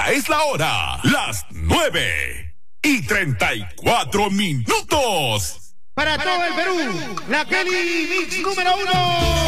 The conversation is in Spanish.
Esta es la hora, las 9:34. Para todo el Perú, la Kelly Mix número 1.